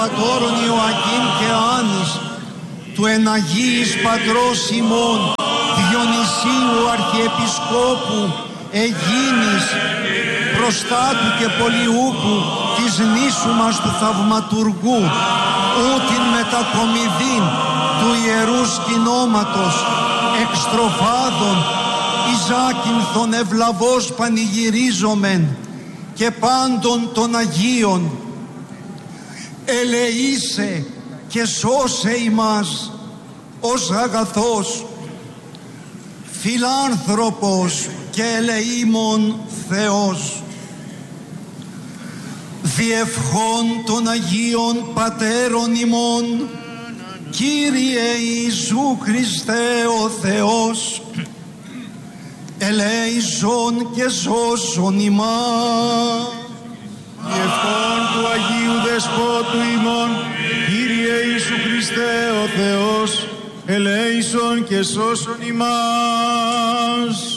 κατόρων Ιωακήμ και Άνης, του εναγίης πατρός ημών Διονυσίου Αρχιεπισκόπου Αιγίνης, προστάτου και πολιούχου της νήσου μας του Θαυματουργού, ούτιν μετακομιδήν του Ιερού Σκηνώματος, εξτροφάδων, Ιζάκυνθον ευλαβώς πανηγυρίζομεν και πάντων των Αγίων. Ελεήσε και σώσε ημάς ως αγαθός, φιλάνθρωπος και ελεήμων Θεός. Διευχών των Αγίων Πατέρων ημών, Κύριε Ιησού Χριστέ ο Θεός, ελέησον και σώσον ημάς. Διευχών του Αγίου Δεσπότου ημών, Κύριε Ιησού Χριστέ ο Θεός, ελέησον και σώσον ημάς.